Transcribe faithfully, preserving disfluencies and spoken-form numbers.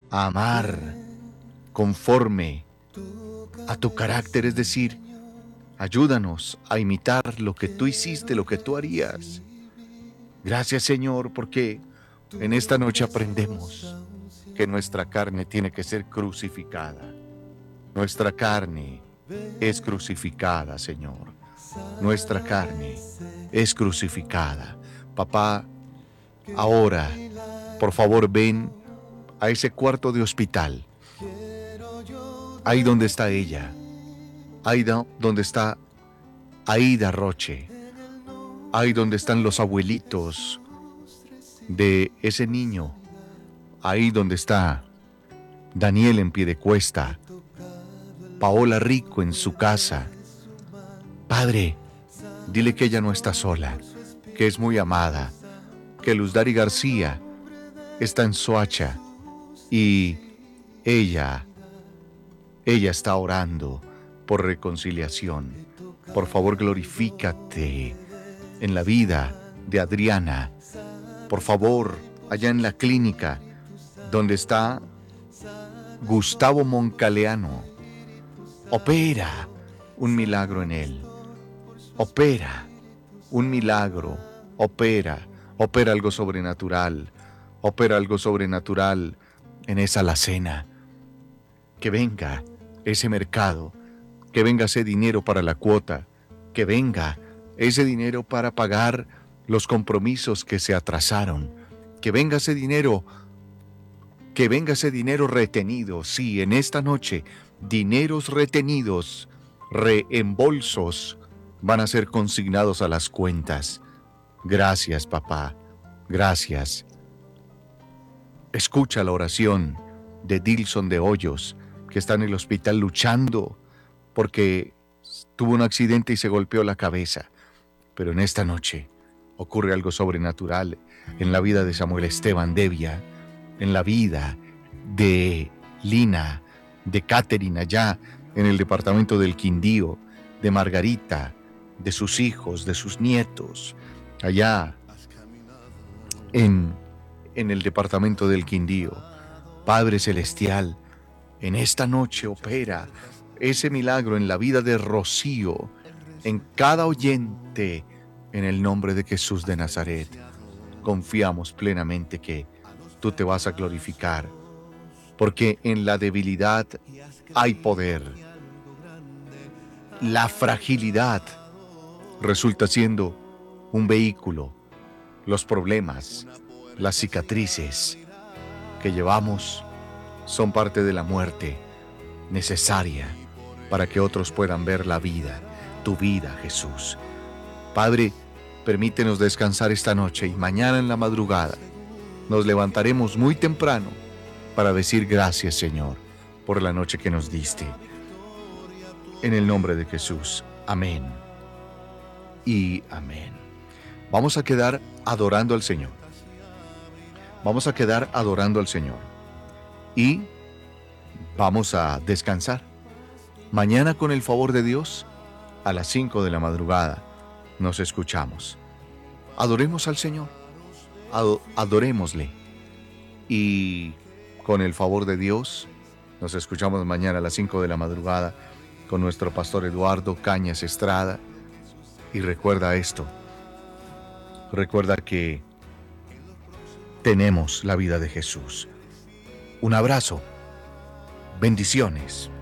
a amar conforme a tu carácter, es decir, ayúdanos a imitar lo que tú hiciste, lo que tú harías. Gracias, Señor, porque en esta noche aprendemos que nuestra carne tiene que ser crucificada. Nuestra carne es crucificada, Señor. Nuestra carne es crucificada. Papá, ahora, por favor, ven a ese cuarto de hospital. Ahí donde está ella. Ahí do- donde está Aida Roche. Ahí donde están los abuelitos de ese niño. Ahí donde está Daniel en pie de cuesta. Paola Rico en su casa. Padre, dile que ella no está sola, que es muy amada, que Luzdari García está en Soacha y ella, ella está orando por reconciliación. Por favor, glorifícate en la vida de Adriana. Por favor, allá en la clínica donde está Gustavo Moncaleano, opera un milagro en él. Opera un milagro, opera, opera algo sobrenatural, opera algo sobrenatural en esa alacena. Que venga ese mercado, que venga ese dinero para la cuota, que venga ese dinero para pagar los compromisos que se atrasaron, que venga ese dinero, que venga ese dinero retenido, sí, en esta noche, dineros retenidos, reembolsos, van a ser consignados a las cuentas. Gracias, papá. Gracias. Escucha la oración de Dilson de Hoyos, que está en el hospital luchando porque tuvo un accidente y se golpeó la cabeza. Pero en esta noche ocurre algo sobrenatural en la vida de Samuel Esteban Devia, en la vida de Lina, de Catherine allá en el departamento del Quindío, de Margarita, de sus hijos, de sus nietos, allá en, en el departamento del Quindío. Padre Celestial, en esta noche opera ese milagro en la vida de Rocío, en cada oyente, en el nombre de Jesús de Nazaret. Confiamos plenamente que tú te vas a glorificar, porque en la debilidad hay poder. La fragilidad resulta siendo un vehículo. Los problemas, las cicatrices que llevamos son parte de la muerte necesaria para que otros puedan ver la vida, tu vida, Jesús. Padre, permítenos descansar esta noche y mañana en la madrugada nos levantaremos muy temprano para decir gracias, Señor, por la noche que nos diste. En el nombre de Jesús. Amén y amén. Vamos a quedar adorando al Señor. Vamos a quedar adorando al Señor. Y vamos a descansar. Mañana, con el favor de Dios, a las cinco de la madrugada, nos escuchamos. Adoremos al Señor. Ad- adorémosle. Y con el favor de Dios, nos escuchamos mañana a las cinco de la madrugada con nuestro pastor Eduardo Cañas Estrada. Y recuerda esto. Recuerda que tenemos la vida de Jesús. Un abrazo. Bendiciones.